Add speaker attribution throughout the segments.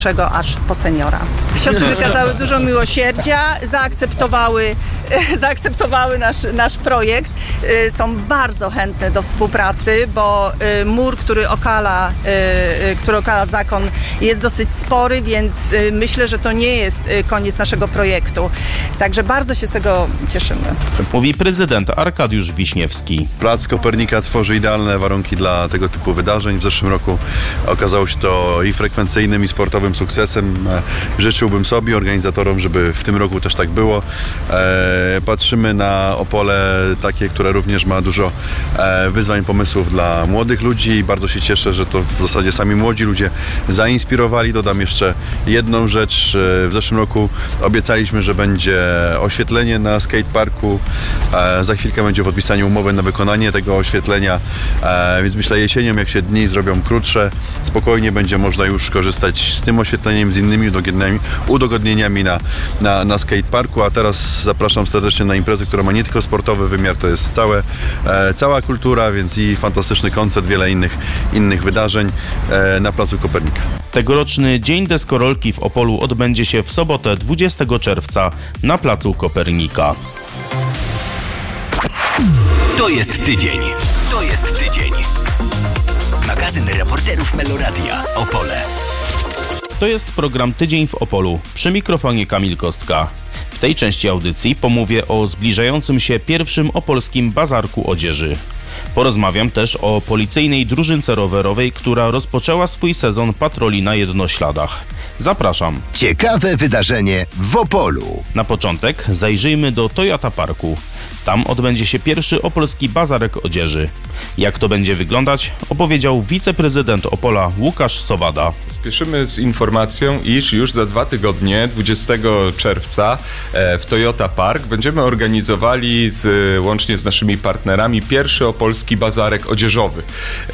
Speaker 1: aż po seniora. Siostry wykazały dużo miłosierdzia, zaakceptowały nasz projekt. Są bardzo chętne do współpracy, bo mur, który okala zakon, jest dosyć spory, więc myślę, że to nie jest koniec naszego projektu. Także bardzo się z tego cieszymy.
Speaker 2: Mówi prezydent Arkadiusz Wiśniewski.
Speaker 3: Plac Kopernika tworzy idealne warunki dla tego typu wydarzeń. W zeszłym roku okazało się to i frekwencyjnym, i sportowym sukcesem. Życzyłbym sobie, organizatorom, żeby w tym roku też tak było. Patrzymy na Opole takie, które również ma dużo wyzwań, pomysłów dla młodych ludzi i bardzo się cieszę, że to w zasadzie sami młodzi ludzie zainspirowali. Dodam jeszcze jedną rzecz. W zeszłym roku obiecaliśmy, że będzie oświetlenie na skateparku. Za chwilkę będzie podpisanie umowy na wykonanie tego oświetlenia, więc myślę jesienią, jak się dni zrobią krótsze, spokojnie będzie można już korzystać z tym oświetleniem, z innymi udogodnieniami na skateparku, a teraz zapraszam serdecznie na imprezę, która ma nie tylko sportowy wymiar, to jest cała kultura, więc i fantastyczny koncert, wiele innych wydarzeń na Placu Kopernika.
Speaker 2: Tegoroczny Dzień Deskorolki w Opolu odbędzie się w sobotę 20 czerwca na Placu Kopernika.
Speaker 4: To jest tydzień. Magazyn reporterów Meloradia Opole.
Speaker 2: To jest program Tydzień w Opolu. Przy mikrofonie Kamil Kostka. W tej części audycji pomówię o zbliżającym się pierwszym opolskim bazarku odzieży. Porozmawiam też o policyjnej drużynce rowerowej, która rozpoczęła swój sezon patroli na jednośladach. Zapraszam.
Speaker 4: Ciekawe wydarzenie w Opolu.
Speaker 2: Na początek zajrzyjmy do Toyota Parku. Tam odbędzie się pierwszy opolski bazarek odzieży. Jak to będzie wyglądać, opowiedział wiceprezydent Opola Łukasz Sowada.
Speaker 5: Spieszymy z informacją, iż już za 2 tygodnie, 20 czerwca w Toyota Park będziemy organizowali łącznie z naszymi partnerami pierwszy opolski bazarek odzieżowy.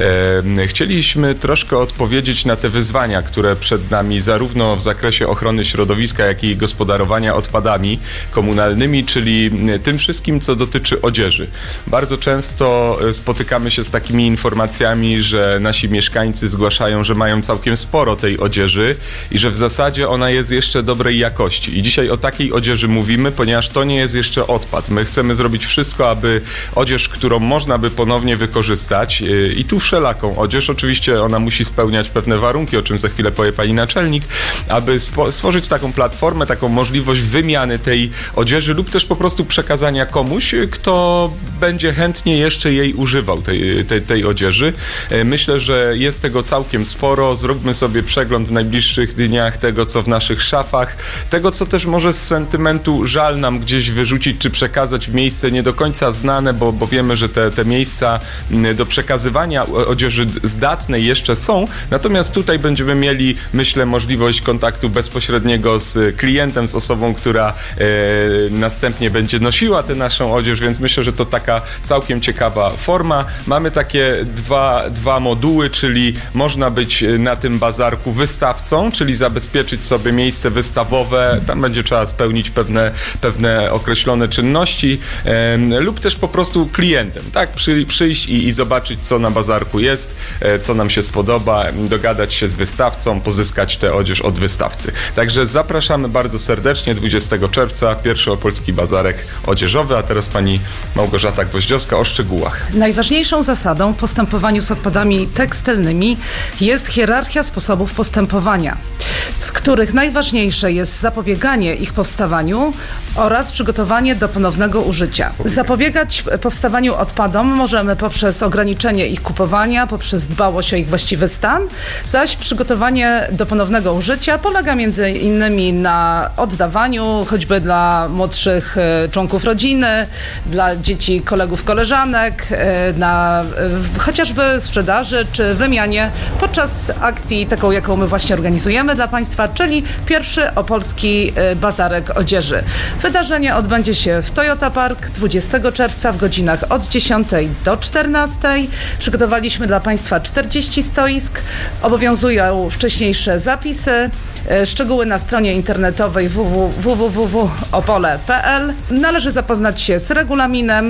Speaker 5: Chcieliśmy troszkę odpowiedzieć na te wyzwania, które przed nami zarówno w zakresie ochrony środowiska, jak i gospodarowania odpadami komunalnymi, czyli tym wszystkim, co dotyczy odzieży. Bardzo często spotykamy się z takimi informacjami, że nasi mieszkańcy zgłaszają, że mają całkiem sporo tej odzieży i że w zasadzie ona jest jeszcze dobrej jakości. I dzisiaj o takiej odzieży mówimy, ponieważ to nie jest jeszcze odpad. My chcemy zrobić wszystko, aby odzież, którą można by ponownie wykorzystać i tu wszelaką odzież, oczywiście ona musi spełniać pewne warunki, o czym za chwilę powie pani naczelnik, aby stworzyć taką platformę, taką możliwość wymiany tej odzieży lub też po prostu przekazania komuś, kto będzie chętnie jeszcze jej używał, tej odzieży. Myślę, że jest tego całkiem sporo. Zróbmy sobie przegląd w najbliższych dniach tego, co w naszych szafach, tego, co też może z sentymentu żal nam gdzieś wyrzucić, czy przekazać w miejsce nie do końca znane, bo wiemy, że te miejsca do przekazywania odzieży zdatnej jeszcze są. Natomiast tutaj będziemy mieli, myślę, możliwość kontaktu bezpośredniego z klientem, z osobą, która następnie będzie nosiła tę naszą odzież, więc myślę, że to taka całkiem ciekawa forma. Mamy takie dwa moduły, czyli można być na tym bazarku wystawcą, czyli zabezpieczyć sobie miejsce wystawowe, tam będzie trzeba spełnić pewne określone czynności, lub też po prostu klientem, tak? Przyjść i zobaczyć, co na bazarku jest, co nam się spodoba, dogadać się z wystawcą, pozyskać tę odzież od wystawcy. Także zapraszamy bardzo serdecznie 20 czerwca, pierwszy opolski bazarek odzieżowy, a teraz pani Małgorzata Gwoździowska o szczegółach.
Speaker 6: Najważniejszą zasadą w postępowaniu z odpadami tekstylnymi jest hierarchia sposobów postępowania, z których najważniejsze jest zapobieganie ich powstawaniu oraz przygotowanie do ponownego użycia. Zapobiegać powstawaniu odpadom możemy poprzez ograniczenie ich kupowania, poprzez dbałość o ich właściwy stan, zaś przygotowanie do ponownego użycia polega między innymi na oddawaniu, choćby dla młodszych członków rodziny, dla dzieci, kolegów, koleżanek, na chociażby sprzedaży czy wymianie podczas akcji taką, jaką my właśnie organizujemy dla Państwa, czyli pierwszy opolski bazarek odzieży. Wydarzenie odbędzie się w Toyota Park 20 czerwca w godzinach od 10 do 14. Przygotowaliśmy dla Państwa 40 stoisk. Obowiązują wcześniejsze zapisy. Szczegóły na stronie internetowej www.opole.pl. Należy zapoznać się z regulaminem.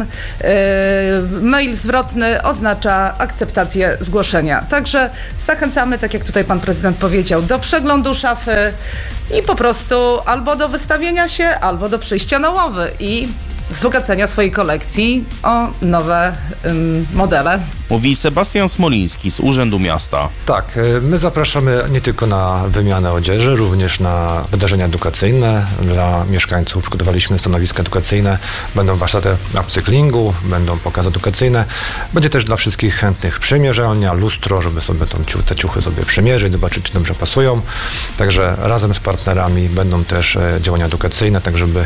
Speaker 6: Mail zwrotny oznacza akceptację zgłoszenia. Także zachęcamy, tak jak tutaj pan prezydent powiedział, do przeglądu szafy i po prostu albo do wystawienia się, albo do przyjścia na łowy i wzbogacenia swojej kolekcji o nowe modele.
Speaker 2: Mówi Sebastian Smoliński z Urzędu Miasta.
Speaker 7: Tak, my zapraszamy nie tylko na wymianę odzieży, również na wydarzenia edukacyjne dla mieszkańców. Przygotowaliśmy stanowiska edukacyjne, będą warsztaty upcyklingu, będą pokazy edukacyjne. Będzie też dla wszystkich chętnych przymierzalnia, lustro, żeby sobie te ciuchy sobie przymierzyć, zobaczyć, czy dobrze pasują. Także razem z partnerami będą też działania edukacyjne, tak żeby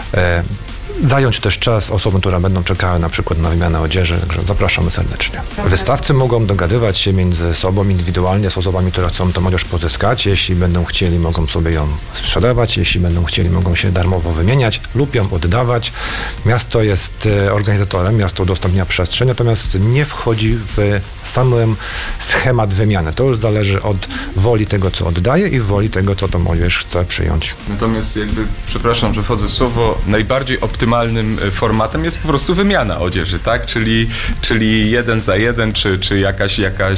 Speaker 7: zająć też czas osobom, które będą czekały na przykład na wymianę odzieży, także zapraszamy serdecznie. Wystawcy mogą dogadywać się między sobą indywidualnie z osobami, które chcą tę odzież pozyskać. Jeśli będą chcieli, mogą sobie ją sprzedawać. Jeśli będą chcieli, mogą się darmowo wymieniać lub ją oddawać. Miasto jest organizatorem, miasto udostępnia przestrzeń, natomiast nie wchodzi w sam schemat wymiany. To już zależy od woli tego, co oddaje i woli tego, co tą odzież chce przyjąć.
Speaker 5: Natomiast przepraszam, że wchodzę w słowo, najbardziej optymalnym formatem jest po prostu wymiana odzieży, tak? Czyli 1 za 1, czy jakaś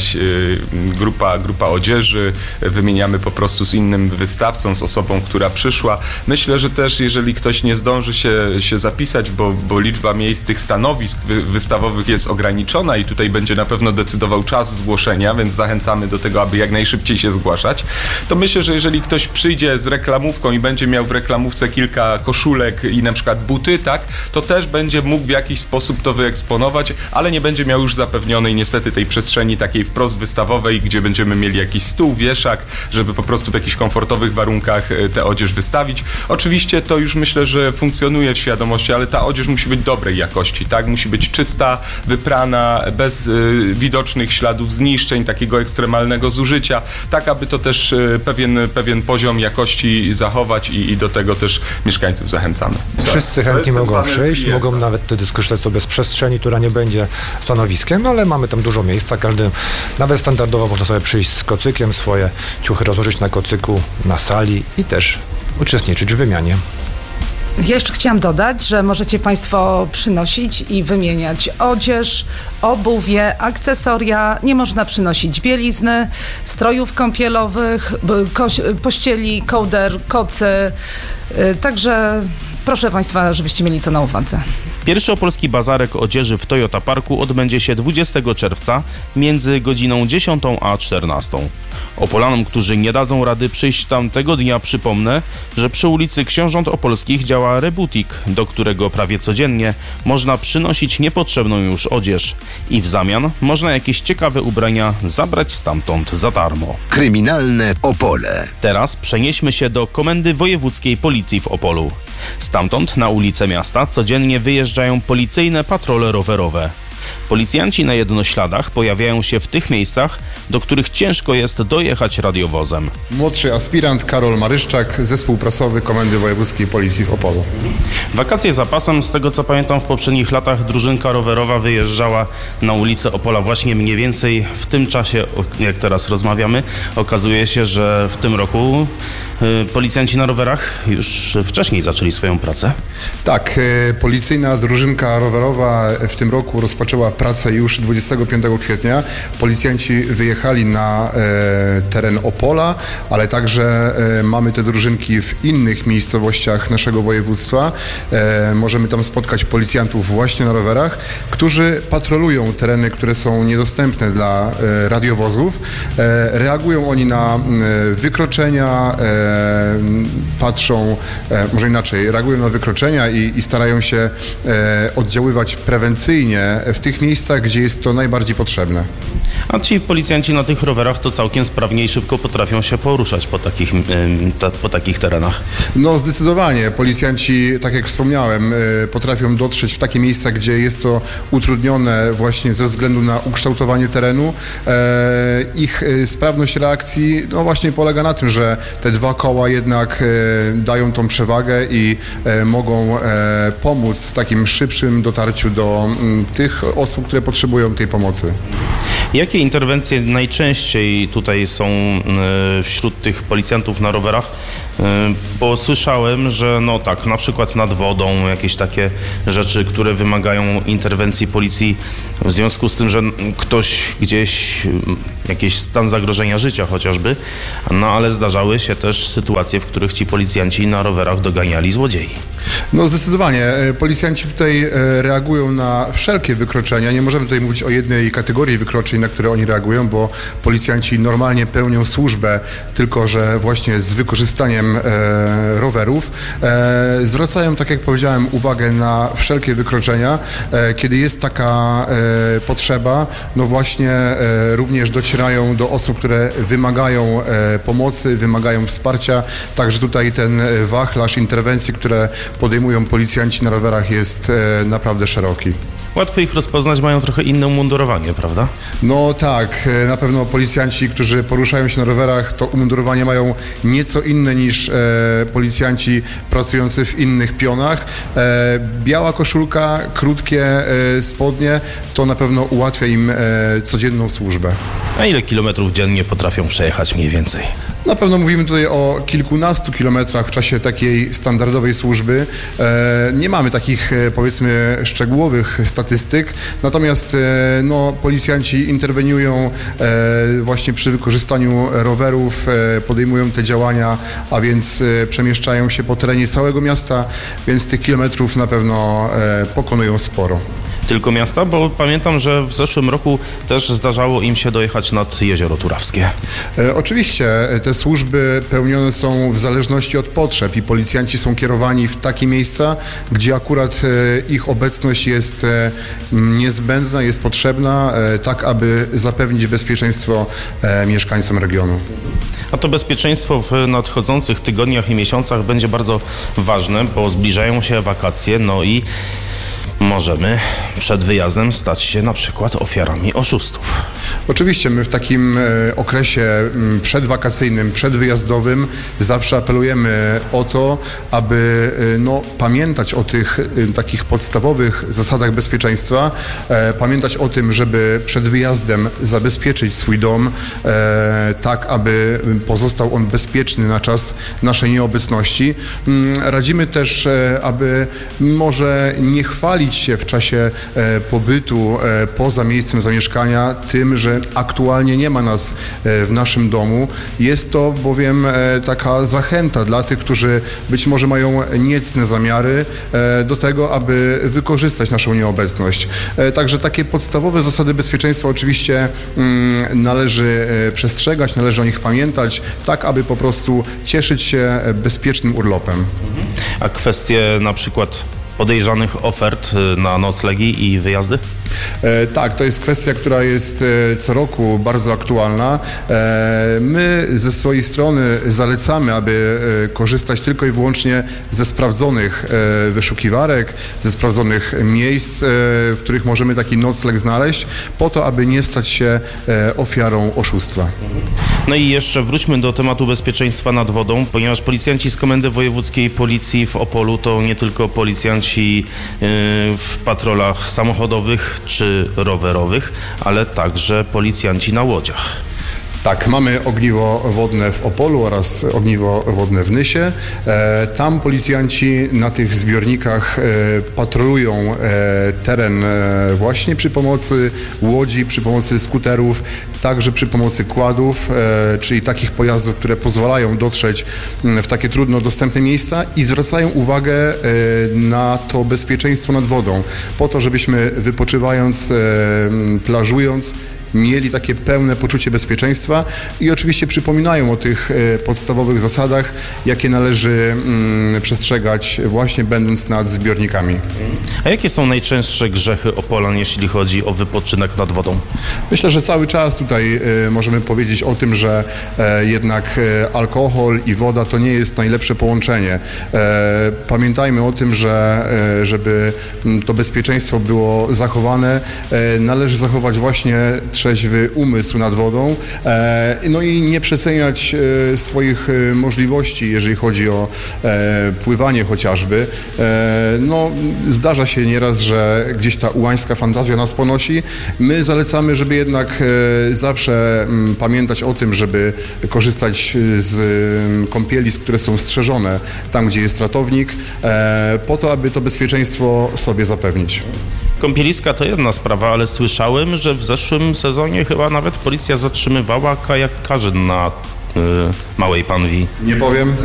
Speaker 5: grupa odzieży, wymieniamy po prostu z innym wystawcą, z osobą, która przyszła. Myślę, że też jeżeli ktoś nie zdąży się zapisać, bo liczba miejsc tych stanowisk wystawowych jest ograniczona i tutaj będzie na pewno decydował czas zgłoszenia, więc zachęcamy do tego, aby jak najszybciej się zgłaszać, to myślę, że jeżeli ktoś przyjdzie z reklamówką i będzie miał w reklamówce kilka koszulek i na przykład buty, tak, to też będzie mógł w jakiś sposób to wyeksponować, ale nie będzie miał już zapewnionej niestety tej przestrzeni takiej wprost wystawowej, gdzie będziemy mieli jakiś stół, wieszak, żeby po prostu w jakichś komfortowych warunkach tę odzież wystawić. Oczywiście to już myślę, że funkcjonuje w świadomości, ale ta odzież musi być dobrej jakości, tak, musi być czysta, wyprana, bez widocznych śladów zniszczeń, takiego ekstremalnego zużycia, tak aby to też pewien poziom jakości zachować i do tego też mieszkańców zachęcamy.
Speaker 7: Wszyscy chętni mogą przyjść, mogą nawet wtedy skorzystać sobie z przestrzeni, która nie będzie stanowiskiem, ale mamy tam dużo miejsca, każdy, nawet standardowo można sobie przyjść z kocykiem, swoje ciuchy rozłożyć na kocyku, na sali i też uczestniczyć w wymianie.
Speaker 6: Ja jeszcze chciałam dodać, że możecie Państwo przynosić i wymieniać odzież, obuwie, akcesoria. Nie można przynosić bielizny, strojów kąpielowych, pościeli, kołder, kocy. Także proszę Państwa, żebyście mieli to na uwadze.
Speaker 2: Pierwszy opolski bazarek odzieży w Toyota Parku odbędzie się 20 czerwca między godziną 10 a 14. Opolanom, którzy nie dadzą rady przyjść tam tego dnia, przypomnę, że przy ulicy Książąt Opolskich działa Rebutik, do którego prawie codziennie można przynosić niepotrzebną już odzież i w zamian można jakieś ciekawe ubrania zabrać stamtąd za darmo.
Speaker 4: Kryminalne Opole.
Speaker 2: Teraz przenieśmy się do Komendy Wojewódzkiej Policji w Opolu. Stamtąd na ulice miasta codziennie wyjeżdżają policyjne patrole rowerowe. Policjanci na jednośladach pojawiają się w tych miejscach, do których ciężko jest dojechać radiowozem.
Speaker 8: Młodszy aspirant Karol Maryszczak, zespół prasowy Komendy Wojewódzkiej Policji w Opolu.
Speaker 2: Wakacje za pasem, z tego co pamiętam w poprzednich latach drużynka rowerowa wyjeżdżała na ulicę Opola właśnie mniej więcej w tym czasie, jak teraz rozmawiamy. Okazuje się, że w tym roku policjanci na rowerach już wcześniej zaczęli swoją pracę.
Speaker 8: Tak, policyjna drużynka rowerowa w tym roku rozpoczęła pracę już 25 kwietnia. Policjanci wyjechali na teren Opola, ale także mamy te drużynki w innych miejscowościach naszego województwa. Możemy tam spotkać policjantów właśnie na rowerach, którzy patrolują tereny, które są niedostępne dla radiowozów. Reagują oni na wykroczenia, patrzą, może inaczej, reagują na wykroczenia i starają się oddziaływać prewencyjnie w tych miejscach, gdzie jest to najbardziej potrzebne.
Speaker 2: A ci policjanci na tych rowerach to całkiem sprawnie i szybko potrafią się poruszać po takich terenach.
Speaker 8: No zdecydowanie. Policjanci, tak jak wspomniałem, potrafią dotrzeć w takie miejsca, gdzie jest to utrudnione właśnie ze względu na ukształtowanie terenu. Ich sprawność reakcji no właśnie polega na tym, że te 2 koła jednak dają tą przewagę i mogą pomóc w takim szybszym dotarciu do tych osób, które potrzebują tej pomocy.
Speaker 2: Jakie interwencje najczęściej tutaj są wśród tych policjantów na rowerach? Bo słyszałem, że no tak, na przykład nad wodą, jakieś takie rzeczy, które wymagają interwencji policji w związku z tym, że ktoś gdzieś, jakiś stan zagrożenia życia chociażby, no ale zdarzały się też sytuacje, w których ci policjanci na rowerach doganiali złodziei.
Speaker 8: No zdecydowanie. Policjanci tutaj reagują na wszelkie wykroczenia. Nie możemy tutaj mówić o jednej kategorii wykroczeń, na które oni reagują, bo policjanci normalnie pełnią służbę, tylko że właśnie z wykorzystaniem rowerów. Zwracają, tak jak powiedziałem, uwagę na wszelkie wykroczenia. Kiedy jest taka potrzeba, no właśnie również docierają do osób, które wymagają pomocy, wymagają wsparcia. Także tutaj ten wachlarz interwencji, które podejmują policjanci na rowerach, jest naprawdę szeroki.
Speaker 2: Łatwo ich rozpoznać, mają trochę inne umundurowanie, prawda?
Speaker 8: No tak, na pewno policjanci, którzy poruszają się na rowerach, to umundurowanie mają nieco inne niż policjanci pracujący w innych pionach. Biała koszulka, krótkie spodnie, to na pewno ułatwia im codzienną służbę.
Speaker 2: A ile kilometrów dziennie potrafią przejechać mniej więcej?
Speaker 8: Na pewno mówimy tutaj o kilkunastu kilometrach w czasie takiej standardowej służby. Nie mamy takich, powiedzmy, szczegółowych statystyk, natomiast no, policjanci interweniują właśnie przy wykorzystaniu rowerów, podejmują te działania, a więc przemieszczają się po terenie całego miasta, więc tych kilometrów na pewno pokonują sporo.
Speaker 2: Tylko miasta? Bo pamiętam, że w zeszłym roku też zdarzało im się dojechać nad Jezioro Turawskie.
Speaker 8: Oczywiście te służby pełnione są w zależności od potrzeb i policjanci są kierowani w takie miejsca, gdzie akurat ich obecność jest niezbędna, jest potrzebna, tak aby zapewnić bezpieczeństwo mieszkańcom regionu.
Speaker 2: A to bezpieczeństwo w nadchodzących tygodniach i miesiącach będzie bardzo ważne, bo zbliżają się wakacje, no i możemy przed wyjazdem stać się na przykład ofiarami oszustów.
Speaker 8: Oczywiście my w takim okresie przedwakacyjnym, przedwyjazdowym zawsze apelujemy o to, aby pamiętać o tych takich podstawowych zasadach bezpieczeństwa, pamiętać o tym, żeby przed wyjazdem zabezpieczyć swój dom tak, aby pozostał on bezpieczny na czas naszej nieobecności. Radzimy też, aby może nie chwalić się w czasie pobytu poza miejscem zamieszkania tym, że aktualnie nie ma nas w naszym domu. Jest to bowiem taka zachęta dla tych, którzy być może mają niecne zamiary do tego, aby wykorzystać naszą nieobecność. Także takie podstawowe zasady bezpieczeństwa oczywiście należy przestrzegać, należy o nich pamiętać, tak aby po prostu cieszyć się bezpiecznym urlopem.
Speaker 2: A kwestie na przykład podejrzanych ofert na noclegi i wyjazdy?
Speaker 8: Tak, to jest kwestia, która jest co roku bardzo aktualna. My ze swojej strony zalecamy, aby korzystać tylko i wyłącznie ze sprawdzonych wyszukiwarek, ze sprawdzonych miejsc, w których możemy taki nocleg znaleźć, po to, aby nie stać się ofiarą oszustwa.
Speaker 2: No i jeszcze wróćmy do tematu bezpieczeństwa nad wodą, ponieważ policjanci z Komendy Wojewódzkiej Policji w Opolu to nie tylko policjanci w patrolach samochodowych czy rowerowych, ale także policjanci na łodziach.
Speaker 8: Tak, mamy ogniwo wodne w Opolu oraz ogniwo wodne w Nysie. Tam policjanci na tych zbiornikach patrolują teren właśnie przy pomocy łodzi, przy pomocy skuterów, także przy pomocy quadów, czyli takich pojazdów, które pozwalają dotrzeć w takie trudno dostępne miejsca i zwracają uwagę na to bezpieczeństwo nad wodą, po to, żebyśmy wypoczywając, plażując, mieli takie pełne poczucie bezpieczeństwa i oczywiście przypominają o tych podstawowych zasadach, jakie należy przestrzegać właśnie będąc nad zbiornikami.
Speaker 2: A jakie są najczęstsze grzechy Opolan, jeśli chodzi o wypoczynek nad wodą?
Speaker 8: Myślę, że cały czas tutaj możemy powiedzieć o tym, że jednak alkohol i woda to nie jest najlepsze połączenie. Pamiętajmy o tym, że żeby to bezpieczeństwo było zachowane, należy zachować właśnie trzeźwy umysł nad wodą, no i nie przeceniać swoich możliwości, jeżeli chodzi o pływanie chociażby. No, zdarza się nieraz, że gdzieś ta ułańska fantazja nas ponosi. My zalecamy, żeby jednak zawsze pamiętać o tym, żeby korzystać z kąpielisk, które są strzeżone tam, gdzie jest ratownik, po to, aby to bezpieczeństwo sobie zapewnić.
Speaker 2: Kąpieliska to jedna sprawa, ale słyszałem, że w zeszłym sezonie chyba nawet policja zatrzymywała kajakarzy na Małej Panwi.
Speaker 8: Nie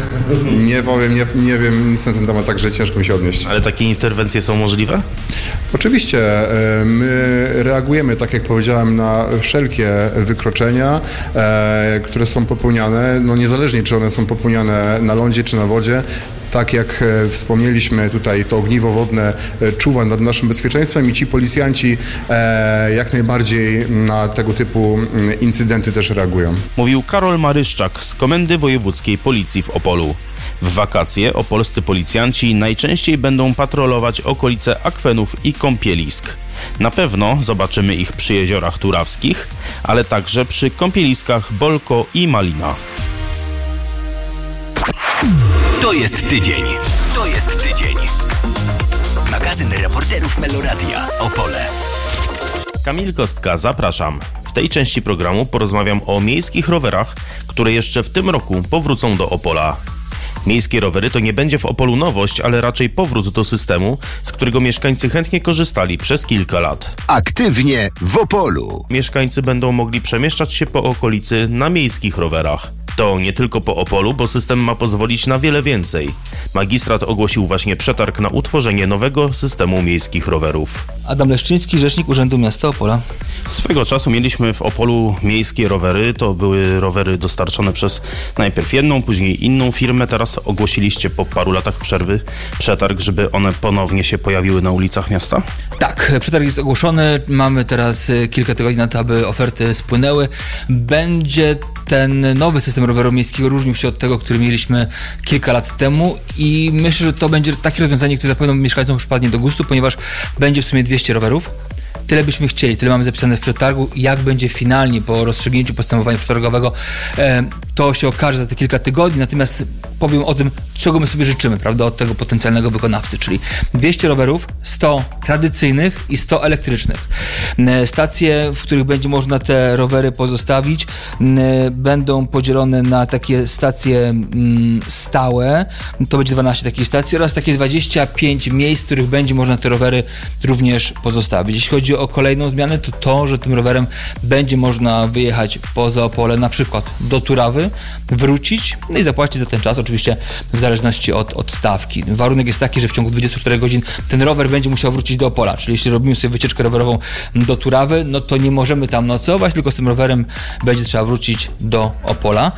Speaker 8: wiem nic na ten temat, także ciężko mi się odnieść.
Speaker 2: Ale takie interwencje są możliwe?
Speaker 8: Oczywiście, my reagujemy, tak jak powiedziałem, na wszelkie wykroczenia, które są popełniane, no niezależnie czy one są popełniane na lądzie czy na wodzie. Tak jak wspomnieliśmy tutaj, to ogniwo wodne czuwa nad naszym bezpieczeństwem i ci policjanci jak najbardziej na tego typu incydenty też reagują.
Speaker 2: Mówił Karol Maryszczak z Komendy Wojewódzkiej Policji w Opolu. W wakacje opolscy policjanci najczęściej będą patrolować okolice akwenów i kąpielisk. Na pewno zobaczymy ich przy jeziorach turawskich, ale także przy kąpieliskach Bolko i Malina.
Speaker 4: To jest tydzień. Magazyn reporterów Meloradia Opole.
Speaker 2: Kamil Kostka, zapraszam. W tej części programu porozmawiam o miejskich rowerach, które jeszcze w tym roku powrócą do Opola. Miejskie rowery to nie będzie w Opolu nowość, ale raczej powrót do systemu, z którego mieszkańcy chętnie korzystali przez kilka lat.
Speaker 4: Aktywnie w Opolu.
Speaker 2: Mieszkańcy będą mogli przemieszczać się po okolicy na miejskich rowerach. To nie tylko po Opolu, bo system ma pozwolić na wiele więcej. Magistrat ogłosił właśnie przetarg na utworzenie nowego systemu miejskich rowerów.
Speaker 9: Adam Leszczyński, rzecznik Urzędu Miasta Opola.
Speaker 2: Swego czasu mieliśmy w Opolu miejskie rowery. To były rowery dostarczone przez najpierw jedną, później inną firmę. Teraz ogłosiliście po paru latach przerwy przetarg, żeby one ponownie się pojawiły na ulicach miasta?
Speaker 9: Tak, przetarg jest ogłoszony. Mamy teraz kilka tygodni na to, aby oferty spłynęły. Będzie ten nowy system roweru miejskiego różnił się od tego, który mieliśmy kilka lat temu i myślę, że to będzie takie rozwiązanie, które na pewno mieszkańcom przypadnie do gustu, ponieważ będzie w sumie 200 rowerów. Tyle byśmy chcieli, tyle mamy zapisane w przetargu. Jak będzie finalnie po rozstrzygnięciu postępowania przetargowego, to się okaże za te kilka tygodni, natomiast powiem o tym, czego my sobie życzymy, prawda, od tego potencjalnego wykonawcy, czyli 200 rowerów, 100 tradycyjnych i 100 elektrycznych. Stacje, w których będzie można te rowery pozostawić, będą podzielone na takie stacje stałe, to będzie 12 takich stacji oraz takie 25 miejsc, w których będzie można te rowery również pozostawić. Jeśli chodzi o kolejną zmianę, to, że tym rowerem będzie można wyjechać poza Opole, na przykład do Turawy, wrócić, no i zapłacić za ten czas, oczywiście w zależności od stawki. Warunek jest taki, że w ciągu 24 godzin ten rower będzie musiał wrócić do Opola, czyli jeśli robimy sobie wycieczkę rowerową do Turawy, no to nie możemy tam nocować, tylko z tym rowerem będzie trzeba wrócić do Opola.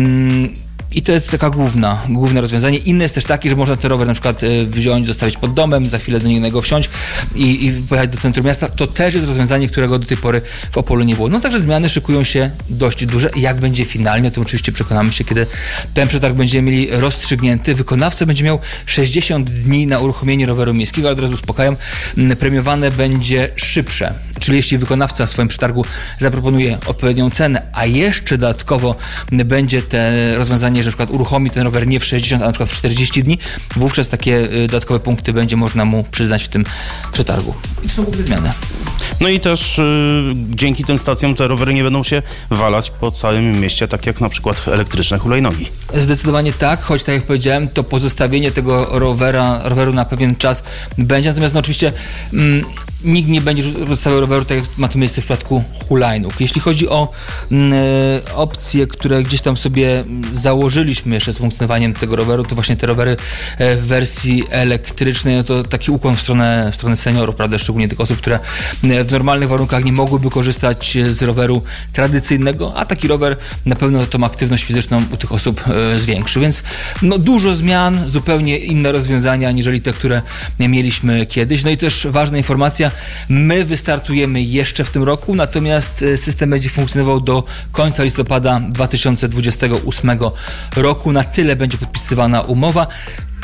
Speaker 9: I to jest taka główne rozwiązanie. Inne jest też takie, że można ten rower na przykład wziąć, zostawić pod domem, za chwilę do niego wsiąść i pojechać do centrum miasta. To też jest rozwiązanie, którego do tej pory w Opolu nie było. No także zmiany szykują się dość duże. Jak będzie finalnie, to oczywiście przekonamy się, kiedy ten przetarg będziemy mieli rozstrzygnięty. Wykonawca będzie miał 60 dni na uruchomienie roweru miejskiego, ale od razu uspokajam, premiowane będzie szybsze. Czyli jeśli wykonawca w swoim przetargu zaproponuje odpowiednią cenę, a jeszcze dodatkowo będzie te rozwiązanie, że na przykład uruchomi ten rower nie w 60, a na przykład w 40 dni, wówczas takie dodatkowe punkty będzie można mu przyznać w tym przetargu. I to są główne zmiany.
Speaker 2: No i też dzięki tym stacjom te rowery nie będą się walać po całym mieście, tak jak na przykład elektryczne hulajnogi.
Speaker 9: Zdecydowanie tak, choć tak jak powiedziałem, to pozostawienie tego roweru na pewien czas będzie, natomiast no oczywiście nikt nie będzie rozstawiał roweru, tak jak ma to miejsce w przypadku hulajnóg. Jeśli chodzi o opcje, które gdzieś tam sobie założyliśmy jeszcze z funkcjonowaniem tego roweru, to właśnie te rowery w wersji elektrycznej, no to taki ukłon w stronę seniorów, prawda, szczególnie tych osób, które w normalnych warunkach nie mogłyby korzystać z roweru tradycyjnego, a taki rower na pewno tą aktywność fizyczną u tych osób zwiększy, więc no, dużo zmian, zupełnie inne rozwiązania aniżeli te, które mieliśmy kiedyś. No i też ważna informacja, my wystartujemy jeszcze w tym roku, natomiast system będzie funkcjonował do końca listopada 2028 roku. Na tyle będzie podpisywana umowa.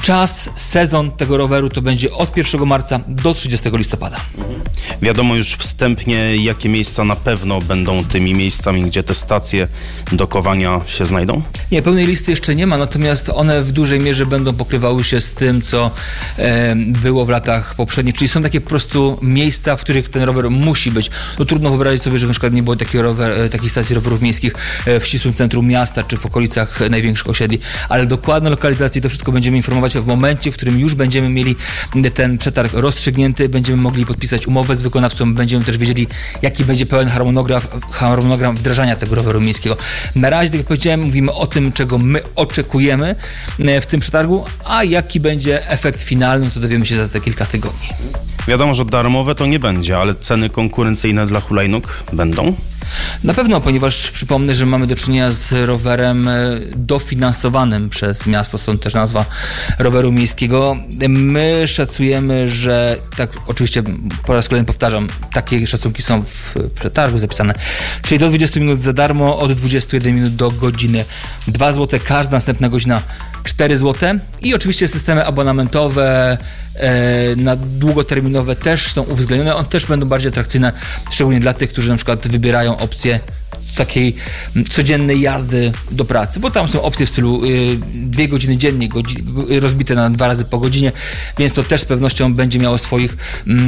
Speaker 9: sezon tego roweru to będzie od 1 marca do 30 listopada.
Speaker 2: Wiadomo już wstępnie, jakie miejsca na pewno będą tymi miejscami, gdzie te stacje dokowania się znajdą?
Speaker 9: Nie, pełnej listy jeszcze nie ma, natomiast one w dużej mierze będą pokrywały się z tym, co było w latach poprzednich, czyli są takie po prostu miejsca, w których ten rower musi być. No trudno wyobrazić sobie, że na przykład nie było takiej stacji rowerów miejskich w ścisłym centrum miasta, czy w okolicach największych osiedli, ale dokładne lokalizacje to wszystko będziemy informować w momencie, w którym już będziemy mieli ten przetarg rozstrzygnięty, będziemy mogli podpisać umowę z wykonawcą, będziemy też wiedzieli, jaki będzie pełen harmonogram wdrażania tego roweru miejskiego. Na razie, tak jak powiedziałem, mówimy o tym, czego my oczekujemy w tym przetargu, a jaki będzie efekt finalny, to dowiemy się za te kilka tygodni.
Speaker 2: Wiadomo, że darmowe to nie będzie, ale ceny konkurencyjne dla hulajnóg będą?
Speaker 9: Na pewno, ponieważ przypomnę, że mamy do czynienia z rowerem dofinansowanym przez miasto, stąd też nazwa roweru miejskiego. My szacujemy, że tak, oczywiście po raz kolejny powtarzam, takie szacunki są w przetargu zapisane, czyli do 20 minut za darmo, od 21 minut do godziny 2 zł, każda następna godzina 4 zł i oczywiście systemy abonamentowe na długoterminowe też są uwzględnione, one też będą bardziej atrakcyjne, szczególnie dla tych, którzy na przykład wybierają opcję takiej codziennej jazdy do pracy, bo tam są opcje w stylu 2 godziny dziennie, rozbite na 2 razy po godzinie, więc to też z pewnością będzie miało swoich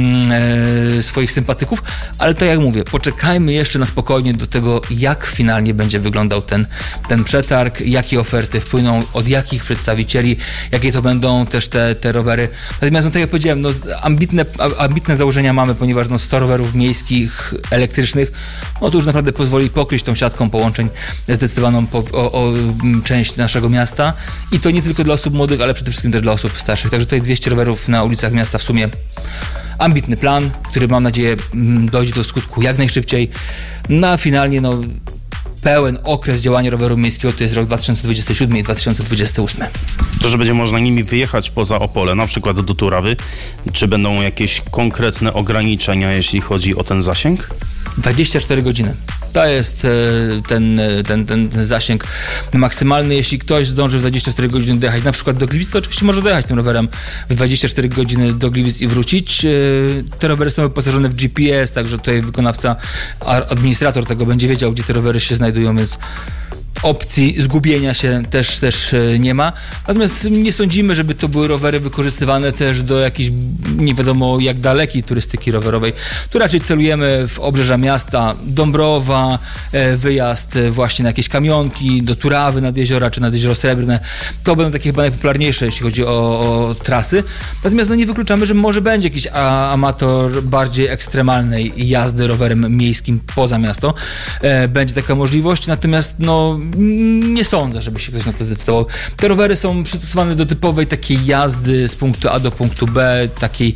Speaker 9: sympatyków, ale tak jak mówię, poczekajmy jeszcze na spokojnie do tego, jak finalnie będzie wyglądał ten przetarg, jakie oferty wpłyną, od jakich przedstawicieli, jakie to będą też te rowery. Natomiast, no tak jak powiedziałem, no, ambitne założenia mamy, ponieważ 100 rowerów miejskich, elektrycznych, no to już naprawdę pozwoli pokryć tą siatką połączeń zdecydowaną o część naszego miasta i to nie tylko dla osób młodych, ale przede wszystkim też dla osób starszych. Także tutaj 200 rowerów na ulicach miasta w sumie ambitny plan, który mam nadzieję dojdzie do skutku jak najszybciej. No a finalnie pełen okres działania roweru miejskiego to jest rok 2027 i 2028.
Speaker 2: To, że będzie można nimi wyjechać poza Opole, na przykład do Turawy, czy będą jakieś konkretne ograniczenia, jeśli chodzi o ten zasięg?
Speaker 9: 24 godziny. To jest ten zasięg maksymalny. Jeśli ktoś zdąży w 24 godziny dojechać na przykład do Gliwic, to oczywiście może dojechać tym rowerem w 24 godziny do Gliwic i wrócić. Te rowery są wyposażone w GPS, także tutaj wykonawca, administrator tego będzie wiedział, gdzie te rowery się znajdują, więc opcji zgubienia się też nie ma. Natomiast nie sądzimy, żeby to były rowery wykorzystywane też do jakiejś nie wiadomo jak dalekiej turystyki rowerowej. Tu raczej celujemy w obrzeża miasta, Dąbrowa, wyjazd właśnie na jakieś kamionki, do Turawy nad jeziora czy nad Jezioro Srebrne. To będą takie chyba najpopularniejsze, jeśli chodzi o trasy. Natomiast nie wykluczamy, że może będzie jakiś amator bardziej ekstremalnej jazdy rowerem miejskim poza miasto. Będzie taka możliwość, natomiast nie sądzę, żeby się ktoś na to zdecydował. Te rowery są przystosowane do typowej takiej jazdy z punktu A do punktu B, takiej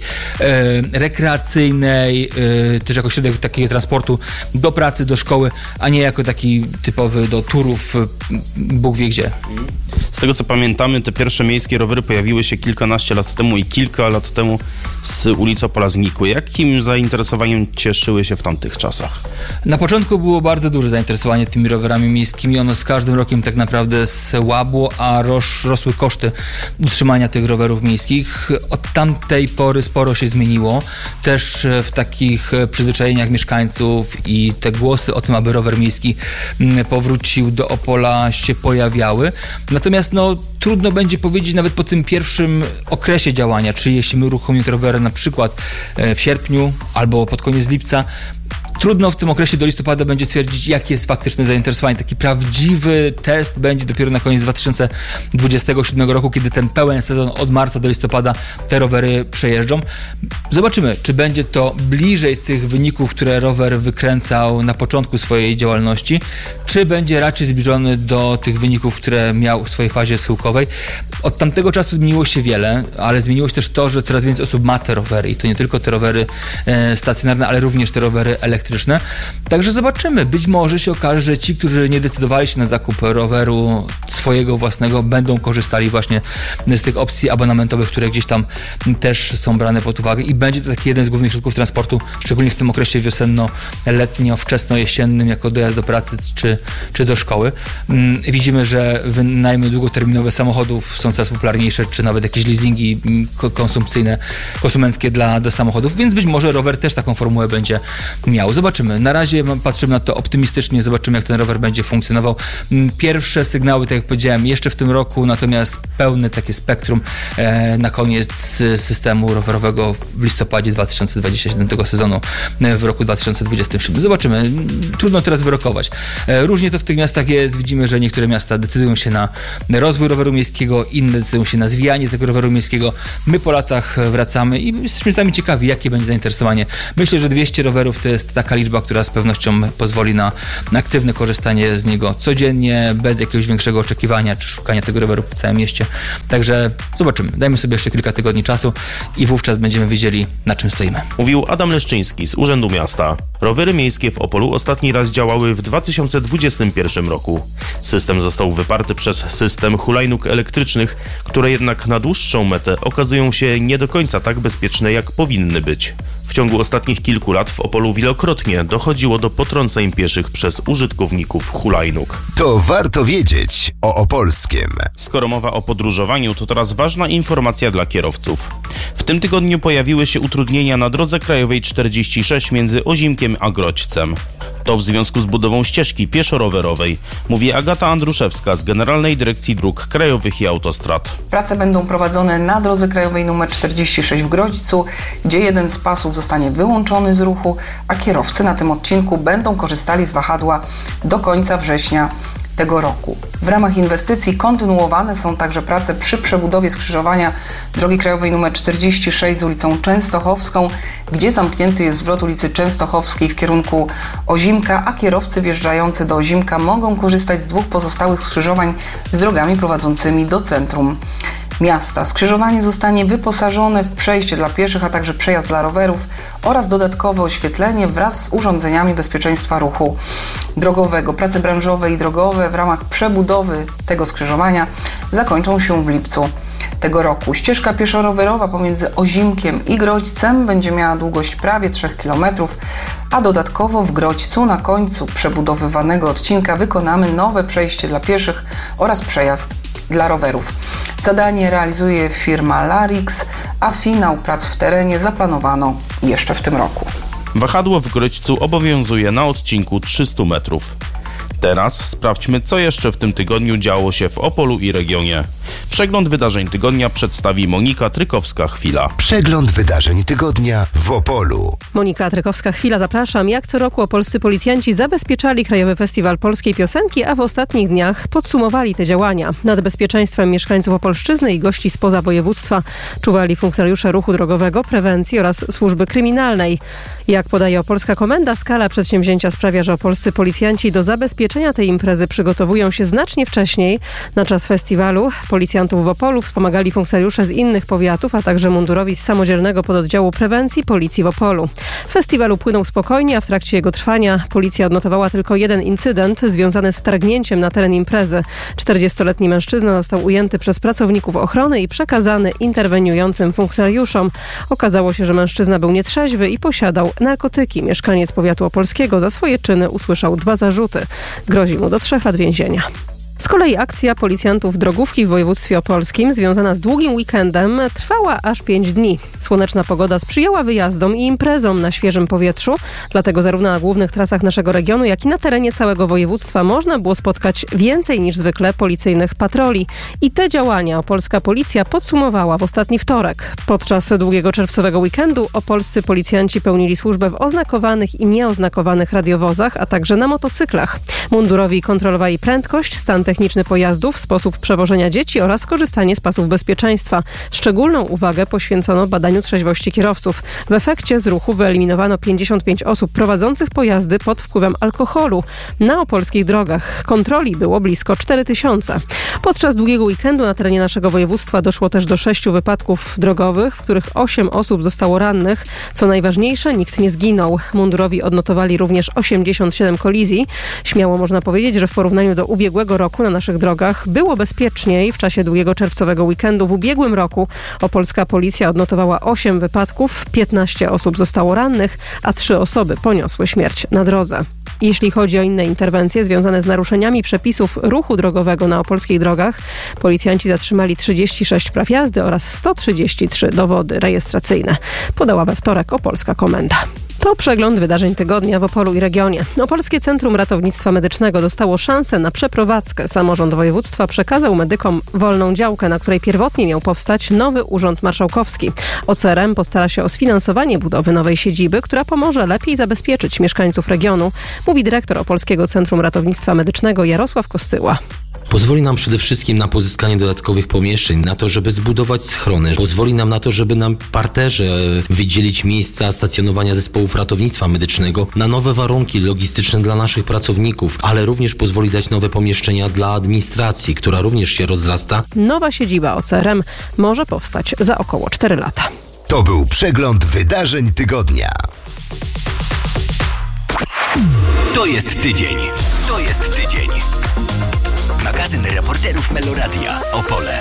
Speaker 9: rekreacyjnej, też jako środek takiego transportu do pracy, do szkoły, a nie jako taki typowy do turów, Bóg wie gdzie.
Speaker 2: Z tego co pamiętamy, te pierwsze miejskie rowery pojawiły się kilkanaście lat temu i kilka lat temu z ulicy Opola znikły. Jakim zainteresowaniem cieszyły się w tamtych czasach?
Speaker 9: Na początku było bardzo duże zainteresowanie tymi rowerami miejskimi. Ono z każdym rokiem tak naprawdę słabło, a rosły koszty utrzymania tych rowerów miejskich. Od tamtej pory sporo się zmieniło. Też w takich przyzwyczajeniach mieszkańców i te głosy o tym, aby rower miejski powrócił do Opola się pojawiały. Natomiast trudno będzie powiedzieć nawet po tym pierwszym okresie działania, czy jeśli my uruchomimy te rowery na przykład w sierpniu albo pod koniec lipca, trudno w tym okresie do listopada będzie stwierdzić, jakie jest faktyczne zainteresowanie. Taki prawdziwy test będzie dopiero na koniec 2027 roku, kiedy ten pełen sezon od marca do listopada te rowery przejeżdżą. Zobaczymy, czy będzie to bliżej tych wyników, które rower wykręcał na początku swojej działalności, czy będzie raczej zbliżony do tych wyników, które miał w swojej fazie schyłkowej. Od tamtego czasu zmieniło się wiele, ale zmieniło się też to, że coraz więcej osób ma te rowery i to nie tylko te rowery stacjonarne, ale również te rowery elektryczne. elektryczne. Także zobaczymy. Być może się okaże, że ci, którzy nie decydowali się na zakup roweru swojego własnego, będą korzystali właśnie z tych opcji abonamentowych, które gdzieś tam też są brane pod uwagę i będzie to taki jeden z głównych środków transportu, szczególnie w tym okresie wiosenno-letnio, wczesno-jesiennym, jako dojazd do pracy czy do szkoły. Widzimy, że wynajmy długoterminowe samochodów są coraz popularniejsze, czy nawet jakieś leasingi konsumenckie dla samochodów, więc być może rower też taką formułę będzie miał. Zobaczymy. Na razie patrzymy na to optymistycznie, zobaczymy, jak ten rower będzie funkcjonował. Pierwsze sygnały, tak jak powiedziałem, jeszcze w tym roku, natomiast pełne takie spektrum na koniec systemu rowerowego w listopadzie 2027 sezonu w roku 2027. Zobaczymy. Trudno teraz wyrokować. Różnie to w tych miastach jest. Widzimy, że niektóre miasta decydują się na rozwój roweru miejskiego, inne decydują się na zwijanie tego roweru miejskiego. My po latach wracamy i jesteśmy sami ciekawi, jakie będzie zainteresowanie. Myślę, że 200 rowerów to jest taka liczba, która z pewnością pozwoli na aktywne korzystanie z niego codziennie, bez jakiegoś większego oczekiwania czy szukania tego roweru po całym mieście. Także zobaczymy. Dajmy sobie jeszcze kilka tygodni czasu i wówczas będziemy wiedzieli, na czym stoimy.
Speaker 2: Mówił Adam Leszczyński z Urzędu Miasta. Rowery miejskie w Opolu ostatni raz działały w 2021 roku. System został wyparty przez system hulajnóg elektrycznych, które jednak na dłuższą metę okazują się nie do końca tak bezpieczne, jak powinny być. W ciągu ostatnich kilku lat w Opolu wielokrotnie dochodziło do potrąceń pieszych przez użytkowników hulajnóg.
Speaker 4: To warto wiedzieć o opolskim.
Speaker 2: Skoro mowa o podróżowaniu, to teraz ważna informacja dla kierowców. W tym tygodniu pojawiły się utrudnienia na drodze krajowej 46 między Ozimkiem a Grodźcem. To w związku z budową ścieżki pieszo-rowerowej, mówi Agata Andruszewska z Generalnej Dyrekcji Dróg Krajowych i Autostrad.
Speaker 10: Prace będą prowadzone na drodze krajowej nr 46 w Grodzicu, gdzie jeden z pasów zostanie wyłączony z ruchu, a kierowcy na tym odcinku będą korzystali z wahadła do końca września tego roku. W ramach inwestycji kontynuowane są także prace przy przebudowie skrzyżowania drogi krajowej nr 46 z ulicą Częstochowską, gdzie zamknięty jest zwrot ulicy Częstochowskiej w kierunku Ozimka, a kierowcy wjeżdżający do Ozimka mogą korzystać z dwóch pozostałych skrzyżowań z drogami prowadzącymi do centrum miasta. Skrzyżowanie zostanie wyposażone w przejście dla pieszych, a także przejazd dla rowerów oraz dodatkowe oświetlenie wraz z urządzeniami bezpieczeństwa ruchu drogowego. Prace branżowe i drogowe w ramach przebudowy tego skrzyżowania zakończą się w lipcu tego roku. Ścieżka pieszo-rowerowa pomiędzy Ozimkiem i Grodźcem będzie miała długość prawie 3 km, a dodatkowo w Grodźcu na końcu przebudowywanego odcinka wykonamy nowe przejście dla pieszych oraz przejazd dla rowerów. Zadanie realizuje firma Larix, a finał prac w terenie zaplanowano jeszcze w tym roku.
Speaker 2: Wahadło w Grodźcu obowiązuje na odcinku 300 metrów. Teraz sprawdźmy, co jeszcze w tym tygodniu działo się w Opolu i regionie. Przegląd wydarzeń tygodnia przedstawi Monika Trykowska-Chwila.
Speaker 4: Przegląd wydarzeń tygodnia w Opolu.
Speaker 11: Monika Trykowska-Chwila, zapraszam. Jak co roku opolscy policjanci zabezpieczali Krajowy Festiwal Polskiej Piosenki, a w ostatnich dniach podsumowali te działania. Nad bezpieczeństwem mieszkańców Opolszczyzny i gości spoza województwa czuwali funkcjonariusze ruchu drogowego, prewencji oraz służby kryminalnej. Jak podaje Opolska Komenda, skala przedsięwzięcia sprawia, że opolscy policjanci do zabezpieczenia tej imprezy przygotowują się znacznie wcześniej. Na czas festiwalu policjantów w Opolu wspomagali funkcjonariusze z innych powiatów, a także mundurowi z samodzielnego pododdziału prewencji Policji w Opolu. Festiwal upłynął spokojnie, a w trakcie jego trwania policja odnotowała tylko jeden incydent związany z wtargnięciem na teren imprezy. 40-letni mężczyzna został ujęty przez pracowników ochrony i przekazany interweniującym funkcjonariuszom. Okazało się, że mężczyzna był nietrzeźwy i posiadał narkotyki. Mieszkaniec powiatu opolskiego za swoje czyny usłyszał 2 zarzuty. Grozi mu do 3 lat więzienia. Z kolei akcja policjantów drogówki w województwie opolskim związana z długim weekendem trwała aż 5 dni. Słoneczna pogoda sprzyjała wyjazdom i imprezom na świeżym powietrzu, dlatego zarówno na głównych trasach naszego regionu, jak i na terenie całego województwa można było spotkać więcej niż zwykle policyjnych patroli. I te działania opolska policja podsumowała w ostatni wtorek. Podczas długiego czerwcowego weekendu opolscy policjanci pełnili służbę w oznakowanych i nieoznakowanych radiowozach, a także na motocyklach. Mundurowi kontrolowali prędkość, stan techniczny techniczny pojazdów, sposób przewożenia dzieci oraz korzystanie z pasów bezpieczeństwa. Szczególną uwagę poświęcono badaniu trzeźwości kierowców. W efekcie z ruchu wyeliminowano 55 osób prowadzących pojazdy pod wpływem alkoholu na opolskich drogach. Kontroli było blisko 4000. Podczas długiego weekendu na terenie naszego województwa doszło też do 6 wypadków drogowych, w których 8 osób zostało rannych. Co najważniejsze, nikt nie zginął. Mundurowi odnotowali również 87 kolizji. Śmiało można powiedzieć, że w porównaniu do ubiegłego roku na naszych drogach było bezpieczniej. W czasie długiego czerwcowego weekendu w ubiegłym roku opolska policja odnotowała 8 wypadków, 15 osób zostało rannych, a 3 osoby poniosły śmierć na drodze. Jeśli chodzi o inne interwencje związane z naruszeniami przepisów ruchu drogowego na opolskich drogach, policjanci zatrzymali 36 praw jazdy oraz 133 dowody rejestracyjne. Podała we wtorek Opolska Komenda. To przegląd wydarzeń tygodnia w Opolu i regionie. Opolskie Centrum Ratownictwa Medycznego dostało szansę na przeprowadzkę. Samorząd województwa przekazał medykom wolną działkę, na której pierwotnie miał powstać nowy urząd marszałkowski. OCRM postara się o sfinansowanie budowy nowej siedziby, która pomoże lepiej zabezpieczyć mieszkańców regionu, mówi dyrektor Opolskiego Centrum Ratownictwa Medycznego Jarosław Kostyła.
Speaker 12: Pozwoli nam przede wszystkim na pozyskanie dodatkowych pomieszczeń, na to, żeby zbudować schrony. Pozwoli nam na to, żeby nam w parterze wydzielić miejsca stacjonowania zespołów ratownictwa medycznego, na nowe warunki logistyczne dla naszych pracowników, ale również pozwoli dać nowe pomieszczenia dla administracji, która również się rozrasta.
Speaker 11: Nowa siedziba OCRM może powstać za około 4 lata.
Speaker 4: To był przegląd wydarzeń tygodnia.
Speaker 13: To jest tydzień. To jest tydzień. Magazyn reporterów Meloradia Opole.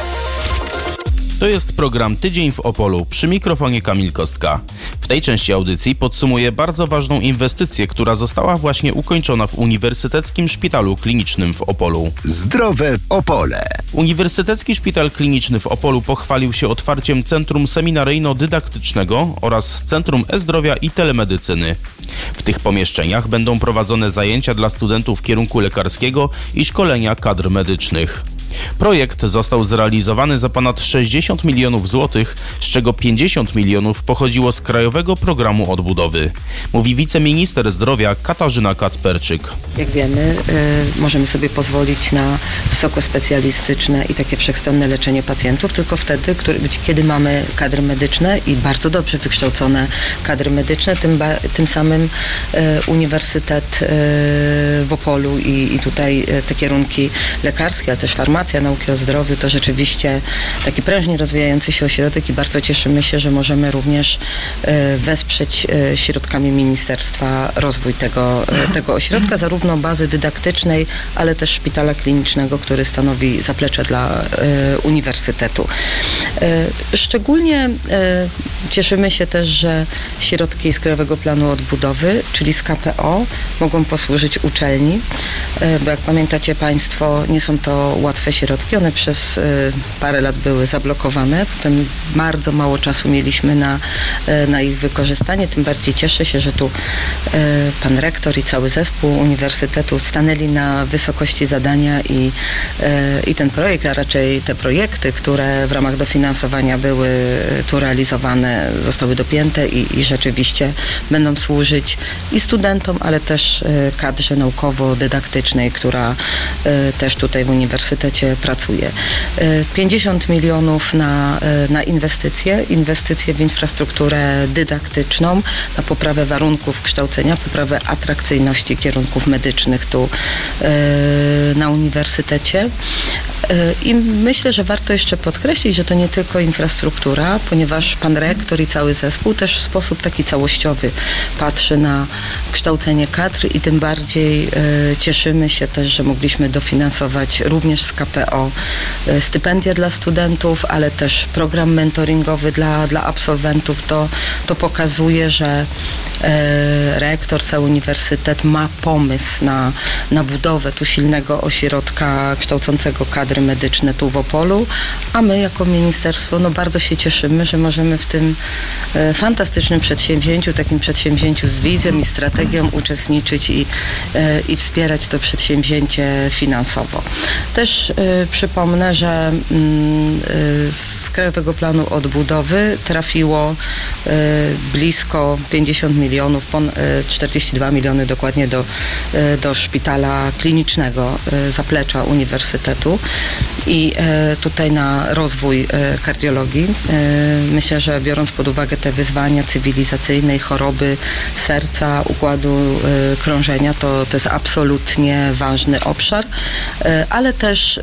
Speaker 2: To jest program Tydzień w Opolu. Przy mikrofonie Kamil Kostka. W tej części audycji podsumuję bardzo ważną inwestycję, która została właśnie ukończona w Uniwersyteckim Szpitalu Klinicznym w Opolu.
Speaker 4: Zdrowe Opole.
Speaker 2: Uniwersytecki Szpital Kliniczny w Opolu pochwalił się otwarciem Centrum Seminaryjno-Dydaktycznego oraz Centrum E-Zdrowia i Telemedycyny. W tych pomieszczeniach będą prowadzone zajęcia dla studentów kierunku lekarskiego i szkolenia kadr medycznych. Projekt został zrealizowany za ponad 60 milionów złotych, z czego 50 milionów pochodziło z Krajowego Programu Odbudowy. Mówi wiceminister zdrowia Katarzyna Kacperczyk.
Speaker 14: Jak wiemy, możemy sobie pozwolić na wysokospecjalistyczne i takie wszechstronne leczenie pacjentów tylko wtedy, kiedy mamy kadry medyczne i bardzo dobrze wykształcone kadry medyczne, tym samym Uniwersytet w Opolu i tutaj te kierunki lekarskie, ale też farmacja, nauki o zdrowiu to rzeczywiście taki prężnie rozwijający się ośrodek i bardzo cieszymy się, że możemy również wesprzeć środkami ministerstwa rozwój tego ośrodka, zarówno bazy dydaktycznej, ale też szpitala klinicznego, który stanowi zaplecze dla uniwersytetu. Szczególnie cieszymy się też, że środki z Krajowego Planu Odbudowy, czyli z KPO, mogą posłużyć uczelni, bo jak pamiętacie Państwo, nie są to łatwe środki. One przez parę lat były zablokowane. Potem bardzo mało czasu mieliśmy na ich wykorzystanie. Tym bardziej cieszę się, że tu pan rektor i cały zespół uniwersytetu stanęli na wysokości zadania i ten projekt, a raczej te projekty, które w ramach dofinansowania były tu realizowane, zostały dopięte i rzeczywiście będą służyć i studentom, ale też kadrze naukowo-dydaktycznej, która też tutaj w uniwersytecie pracuje. 50 milionów na inwestycje w infrastrukturę dydaktyczną, na poprawę warunków kształcenia, poprawę atrakcyjności kierunków medycznych tu na uniwersytecie. I myślę, że warto jeszcze podkreślić, że to nie tylko infrastruktura, ponieważ pan rektor i cały zespół też w sposób taki całościowy patrzy na kształcenie kadr i tym bardziej cieszymy się też, że mogliśmy dofinansować również z KPO stypendia dla studentów, ale też program mentoringowy dla absolwentów. To pokazuje, że rektor, cały uniwersytet ma pomysł na budowę tu silnego ośrodka kształcącego kadry medyczne tu w Opolu, a my jako ministerstwo bardzo się cieszymy, że możemy w tym fantastycznym przedsięwzięciu, takim przedsięwzięciu z wizją i strategią uczestniczyć i wspierać to przedsięwzięcie finansowo. Też przypomnę, że z Krajowego Planu Odbudowy trafiło blisko 50 milionów milionów, 42 miliony dokładnie do szpitala klinicznego zaplecza Uniwersytetu i tutaj na rozwój kardiologii. Myślę, że biorąc pod uwagę te wyzwania cywilizacyjne i choroby serca, układu krążenia, to jest absolutnie ważny obszar, ale też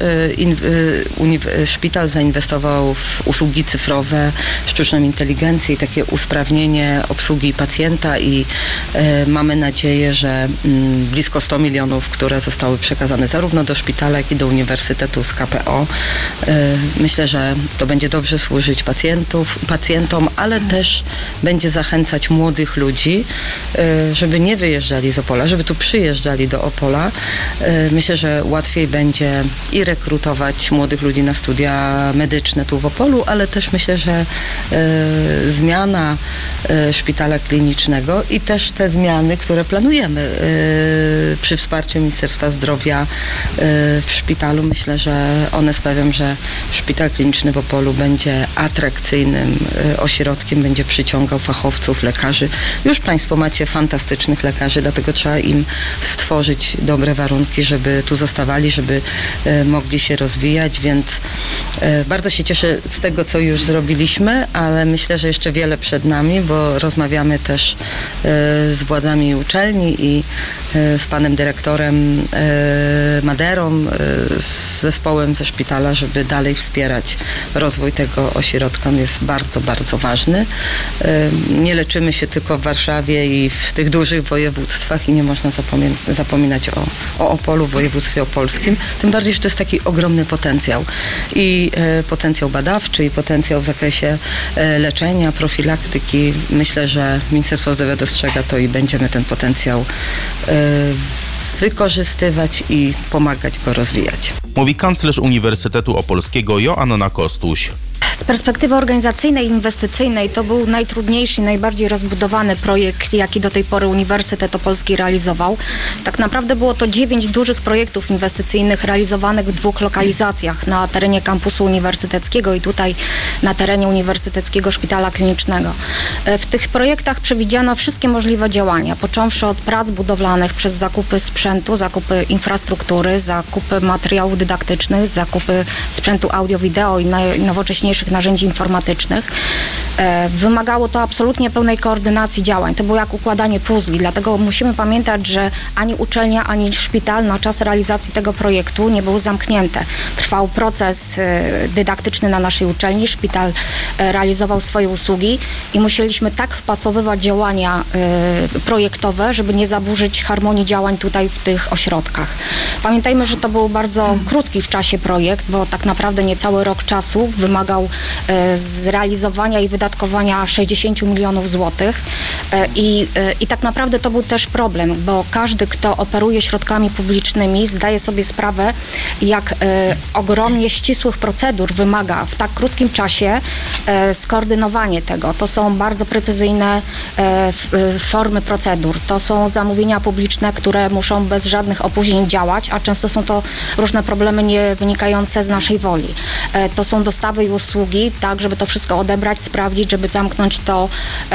Speaker 14: szpital zainwestował w usługi cyfrowe, sztuczną inteligencję i takie usprawnienie obsługi pacjenta i mamy nadzieję, że blisko 100 milionów, które zostały przekazane zarówno do szpitala, jak i do Uniwersytetu z KPO. Myślę, że to będzie dobrze służyć pacjentom, ale też będzie zachęcać młodych ludzi, żeby nie wyjeżdżali z Opola, żeby tu przyjeżdżali do Opola. Myślę, że łatwiej będzie i rekrutować młodych ludzi na studia medyczne tu w Opolu, ale też myślę, że zmiana szpitala klinicznego i też te zmiany, które planujemy przy wsparciu Ministerstwa Zdrowia w szpitalu, myślę, że one sprawią, że szpital kliniczny w Opolu będzie atrakcyjnym ośrodkiem, będzie przyciągał fachowców, lekarzy. Już Państwo macie fantastycznych lekarzy, dlatego trzeba im stworzyć dobre warunki, żeby tu zostawali, żeby mogli się rozwijać, więc bardzo się cieszę z tego, co już zrobiliśmy, ale myślę, że jeszcze wiele przed nami, bo rozmawiamy też z władzami uczelni i z panem dyrektorem Maderą, z zespołem ze szpitala, żeby dalej wspierać rozwój tego ośrodka. On jest bardzo, bardzo ważny. Nie leczymy się tylko w Warszawie i w tych dużych województwach i nie można zapominać o Opolu, w województwie opolskim. Tym bardziej, że to jest taki ogromny potencjał. I potencjał badawczy, i potencjał w zakresie leczenia, profilaktyki. Myślę, że Ministerstwo Zdrowia dostrzega to i będziemy ten potencjał wykorzystywać i pomagać go rozwijać.
Speaker 2: Mówi kanclerz Uniwersytetu Opolskiego Joanna Kostuś.
Speaker 15: Z perspektywy organizacyjnej i inwestycyjnej to był najtrudniejszy, najbardziej rozbudowany projekt, jaki do tej pory Uniwersytet Opolski realizował. Tak naprawdę było to 9 dużych projektów inwestycyjnych realizowanych w 2 lokalizacjach, na terenie kampusu uniwersyteckiego i tutaj na terenie Uniwersyteckiego Szpitala Klinicznego. W tych projektach przewidziano wszystkie możliwe działania, począwszy od prac budowlanych przez zakupy sprzętu, zakupy infrastruktury, zakupy materiałów dydaktycznych, zakupy sprzętu audio-wideo i najnowocześniejszych narzędzi informatycznych. Wymagało to absolutnie pełnej koordynacji działań. To było jak układanie puzli, dlatego musimy pamiętać, że ani uczelnia, ani szpital na czas realizacji tego projektu nie były zamknięte. Trwał proces dydaktyczny na naszej uczelni, szpital realizował swoje usługi i musieliśmy tak wpasowywać działania projektowe, żeby nie zaburzyć harmonii działań tutaj w tych ośrodkach. Pamiętajmy, że to był bardzo krótki w czasie projekt, bo tak naprawdę niecały rok czasu wymagał zrealizowania i wydatkowania 60 milionów złotych i tak naprawdę to był też problem, bo każdy, kto operuje środkami publicznymi, zdaje sobie sprawę, jak ogromnie ścisłych procedur wymaga w tak krótkim czasie skoordynowanie tego. To są bardzo precyzyjne formy procedur. To są zamówienia publiczne, które muszą bez żadnych opóźnień działać, a często są to różne problemy nie wynikające z naszej woli. To są dostawy i usługi, tak, żeby to wszystko odebrać, sprawdzić, żeby zamknąć to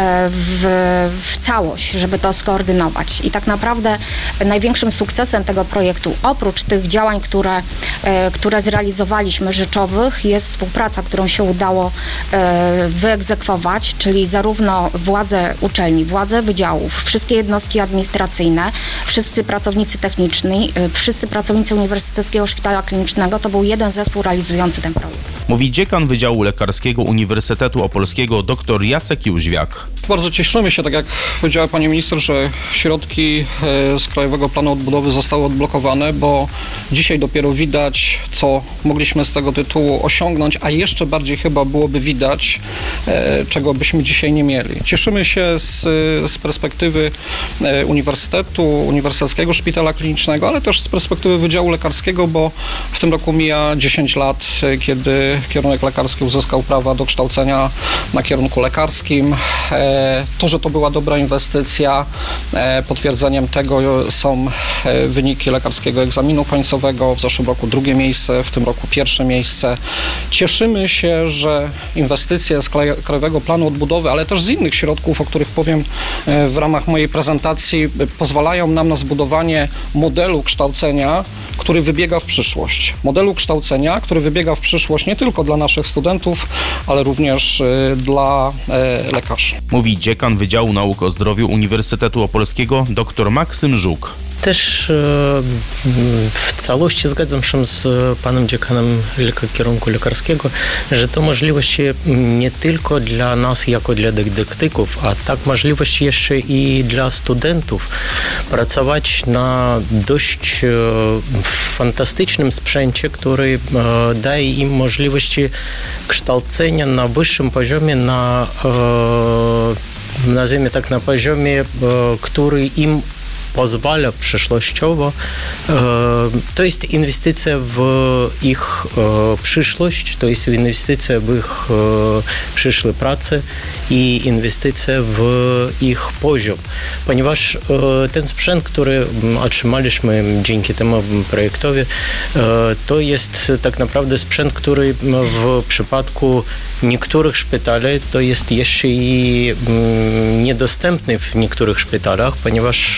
Speaker 15: w całość, żeby to skoordynować. I tak naprawdę największym sukcesem tego projektu, oprócz tych działań, które zrealizowaliśmy rzeczowych, jest współpraca, którą się udało wyegzekwować, czyli zarówno władze uczelni, władze wydziałów, wszystkie jednostki administracyjne, wszyscy pracownicy techniczni, wszyscy pracownicy Uniwersyteckiego Szpitala Klinicznego, to był jeden zespół realizujący ten projekt.
Speaker 2: Mówi dziekan Wydziału Lekarskiego Uniwersytetu Opolskiego dr Jacek Jóźwiak.
Speaker 16: Bardzo cieszymy się, tak jak powiedziała pani minister, że środki z Krajowego Planu Odbudowy zostały odblokowane, bo dzisiaj dopiero widać, co mogliśmy z tego tytułu osiągnąć, a jeszcze bardziej chyba byłoby widać, czego byśmy dzisiaj nie mieli. Cieszymy się z perspektywy Uniwersyteckiego Szpitala Klinicznego, ale też z perspektywy Wydziału Lekarskiego, bo w tym roku mija 10 lat, kiedy kierunek lekarski uzyskał prawa do kształcenia na na kierunku lekarskim. To, że to była dobra inwestycja, potwierdzeniem tego są wyniki lekarskiego egzaminu końcowego. W zeszłym roku 2. miejsce, w tym roku 1. miejsce. Cieszymy się, że inwestycje z Krajowego Planu Odbudowy, ale też z innych środków, o których powiem w ramach mojej prezentacji, pozwalają nam na zbudowanie modelu kształcenia, który wybiega w przyszłość. Modelu kształcenia, który wybiega w przyszłość nie tylko dla naszych studentów, ale również dla lekarzy.
Speaker 2: Mówi dziekan Wydziału Nauk o Zdrowiu Uniwersytetu Opolskiego dr Maksym Żuk.
Speaker 17: Też w całości zgadzam się z panem dziekanem kierunku lekarskiego, że to możliwość nie tylko dla nas jako dla dydaktyków, a tak możliwość jeszcze i dla studentów pracować na dość fantastycznym sprzęcie, który daje im możliwości kształcenia na wyższym poziomie, nazwijmy tak, na poziomie, który im pozwala przyszłościowo. To jest inwestycja w ich przyszłość, to jest inwestycja w ich przyszłe prace i inwestycja w ich poziom. Ponieważ ten sprzęt, który otrzymaliśmy dzięki temu projektowi, to jest tak naprawdę sprzęt, który w przypadku niektórych szpitali to jest jeszcze i niedostępny w niektórych szpitalach, ponieważ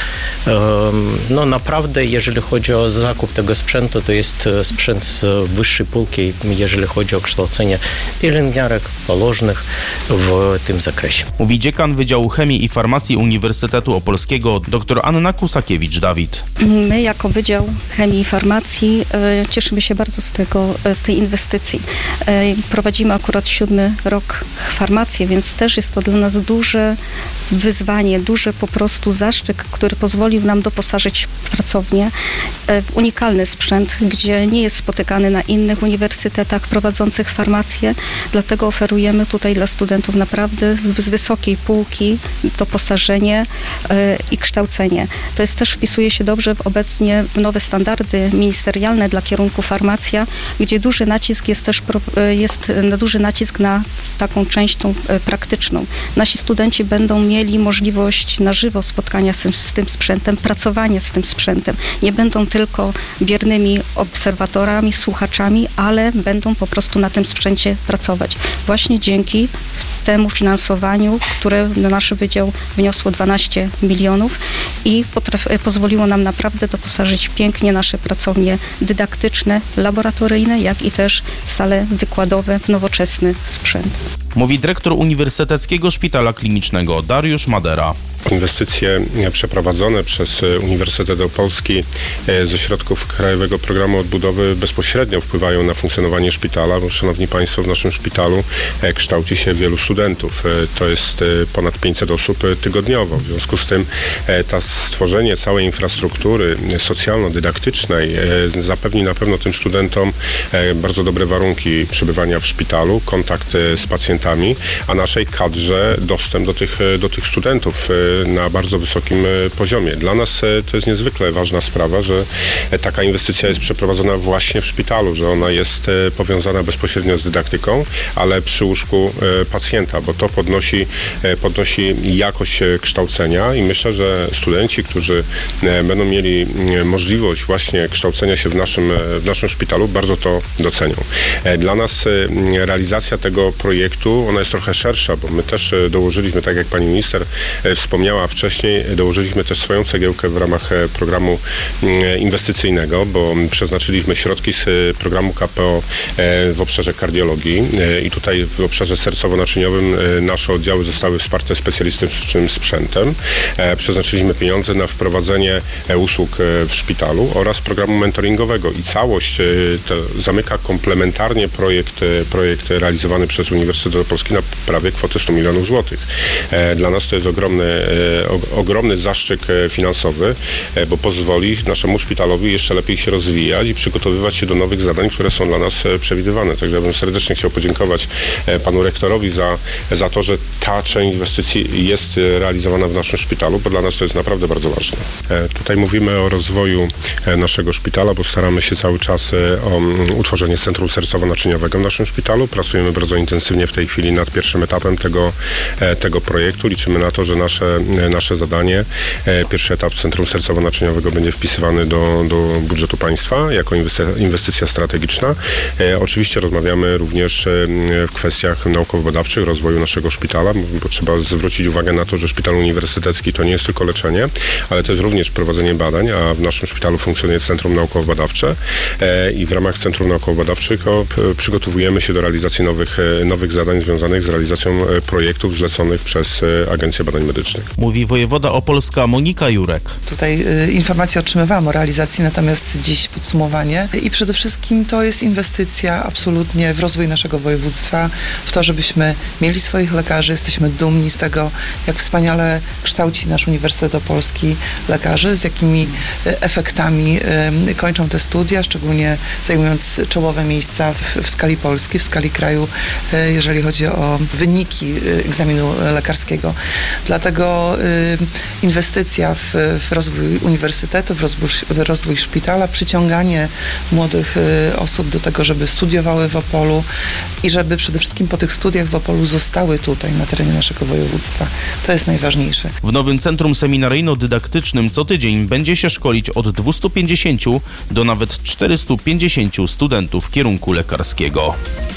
Speaker 17: no naprawdę, jeżeli chodzi o zakup tego sprzętu, to jest sprzęt z wyższej półki, jeżeli chodzi o kształcenie pielęgniarek, położnych w tym zakresie.
Speaker 2: Mówi dziekan Wydziału Chemii i Farmacji Uniwersytetu Opolskiego dr Anna Kusakiewicz-Dawid.
Speaker 18: My jako Wydział Chemii i Farmacji cieszymy się bardzo z tej inwestycji. Prowadzimy akurat 7. rok farmację, więc też jest to dla nas duże wyzwanie, duży po prostu zaszczyt, który pozwolił nam doposażyć pracownię w unikalny sprzęt, gdzie nie jest spotykany na innych uniwersytetach prowadzących farmację. Dlatego oferujemy tutaj dla studentów naprawdę z wysokiej półki doposażenie i kształcenie. To jest też wpisuje się dobrze obecnie w nowe standardy ministerialne dla kierunku farmacja, gdzie duży nacisk jest też duży nacisk na taką część tą praktyczną. Nasi studenci będą mieli możliwość na żywo spotkania z tym sprzętem, pracowania z tym sprzętem. Nie będą tylko biernymi obserwatorami, słuchaczami, ale będą po prostu na tym sprzęcie pracować. Właśnie dzięki temu finansowaniu, które na nasz wydział wyniosło 12 milionów i pozwoliło nam naprawdę doposażyć pięknie nasze pracownie dydaktyczne, laboratoryjne, jak i też sale wykładowe w nowoczesny sprzęt.
Speaker 2: Mówi dyrektor Uniwersyteckiego Szpitala Klinicznego Dariusz Madera.
Speaker 19: Inwestycje przeprowadzone przez Uniwersytet Opolski ze środków Krajowego Programu Odbudowy bezpośrednio wpływają na funkcjonowanie szpitala, bo szanowni państwo, w naszym szpitalu kształci się wielu studentów. To jest ponad 500 osób tygodniowo. W związku z tym stworzenie całej infrastruktury socjalno-dydaktycznej zapewni na pewno tym studentom bardzo dobre warunki przebywania w szpitalu, kontakt z pacjentami, a naszej kadrze dostęp do tych studentów na bardzo wysokim poziomie. Dla nas to jest niezwykle ważna sprawa, że taka inwestycja jest przeprowadzona właśnie w szpitalu, że ona jest powiązana bezpośrednio z dydaktyką, ale przy łóżku pacjenta, bo to podnosi jakość kształcenia i myślę, że studenci, którzy będą mieli możliwość właśnie kształcenia się w naszym szpitalu, bardzo to docenią. Dla nas realizacja tego projektu, ona jest trochę szersza, bo my też dołożyliśmy, tak jak pani minister wspomniała wcześniej, dołożyliśmy też swoją cegiełkę w ramach programu inwestycyjnego, bo przeznaczyliśmy środki z programu KPO w obszarze kardiologii i tutaj w obszarze sercowo-naczyniowym nasze oddziały zostały wsparte specjalistycznym sprzętem. Przeznaczyliśmy pieniądze na wprowadzenie usług w szpitalu oraz programu mentoringowego i całość to zamyka komplementarnie projekt realizowany przez Uniwersytet Opolski na prawie kwotę 100 milionów złotych. Dla nas to jest ogromny zastrzyk finansowy, bo pozwoli naszemu szpitalowi jeszcze lepiej się rozwijać i przygotowywać się do nowych zadań, które są dla nas przewidywane. Także ja bym serdecznie chciał podziękować panu rektorowi za to, że ta część inwestycji jest realizowana w naszym szpitalu, bo dla nas to jest naprawdę bardzo ważne. Tutaj mówimy o rozwoju naszego szpitala, bo staramy się cały czas o utworzenie centrum sercowo-naczyniowego w naszym szpitalu. Pracujemy bardzo intensywnie w tej chwili nad pierwszym etapem tego projektu. Liczymy na to, że nasze zadanie, pierwszy etap Centrum Sercowo-Naczyniowego będzie wpisywany do budżetu państwa jako inwestycja strategiczna. Oczywiście rozmawiamy również w kwestiach naukowo-badawczych, rozwoju naszego szpitala, bo trzeba zwrócić uwagę na to, że szpital uniwersytecki to nie jest tylko leczenie, ale to jest również prowadzenie badań, a w naszym szpitalu funkcjonuje Centrum Naukowo-Badawcze i w ramach Centrum Naukowo-Badawczych przygotowujemy się do realizacji nowych zadań związanych z realizacją projektów zleconych przez Agencję Badań Medycznych.
Speaker 2: Mówi wojewoda opolska Monika Jurek.
Speaker 10: Tutaj informacje otrzymywałam o realizacji, natomiast dziś podsumowanie i przede wszystkim to jest inwestycja absolutnie w rozwój naszego województwa, w to, żebyśmy mieli swoich lekarzy. Jesteśmy dumni z tego, jak wspaniale kształci nasz Uniwersytet Opolski lekarzy, z jakimi efektami kończą te studia, szczególnie zajmując czołowe miejsca w skali Polski, w skali kraju, jeżeli chodzi o wyniki egzaminu lekarskiego. Dlatego inwestycja w rozwój uniwersytetu, w rozwój szpitala, przyciąganie młodych osób do tego, żeby studiowały w Opolu i żeby przede wszystkim po tych studiach w Opolu zostały tutaj na terenie naszego województwa. To jest najważniejsze.
Speaker 2: W nowym centrum seminaryjno-dydaktycznym co tydzień będzie się szkolić od 250 do nawet 450 studentów kierunku lekarskiego.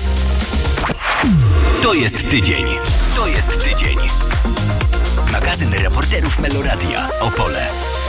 Speaker 13: To jest tydzień. To jest tydzień. Magazyn reporterów Meloradia Opole.